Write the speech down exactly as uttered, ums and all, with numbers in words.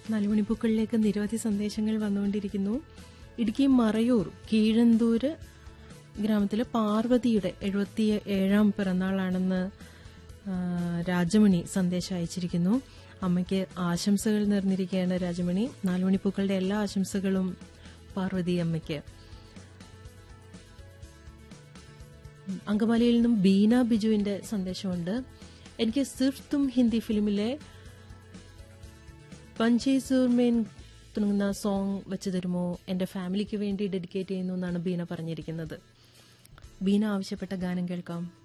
നാലുമണിപ്പൂക്കളിലേക്ക് നിരവധി സന്ദേശങ്ങൾ വന്നുകൊണ്ടിരിക്കുന്നു. ഇടുക്കി മറയൂർ കീഴന്തൂര് ഗ്രാമത്തിലെ പാർവതിയുടെ എഴുപത്തി ഏഴാം പിറന്നാളാണെന്ന് രാജമണി സന്ദേശം അയച്ചിരിക്കുന്നു. അമ്മയ്ക്ക് ആശംസകൾ നേർന്നിരിക്കുകയാണ് രാജമണി. നാലുമണിപ്പൂക്കളുടെ എല്ലാ ആശംസകളും പാർവതി അമ്മയ്ക്ക്. അങ്കമാലിയിൽ നിന്നും ബീന ബിജുവിന്റെ സന്ദേശമുണ്ട്. എനിക്ക് സിർഫ് തും ഹിന്ദി ഫിലിമിലെ പഞ്ചേസൂർമേൻ തുടങ്ങുന്ന സോങ് വെച്ച് തരുമോ, എന്റെ ഫാമിലിക്ക് വേണ്ടി ഡെഡിക്കേറ്റ് ചെയ്യുന്നു എന്നാണ് ബീന പറഞ്ഞിരിക്കുന്നത്. ബീന ആവശ്യപ്പെട്ട ഗാനം കേൾക്കാം.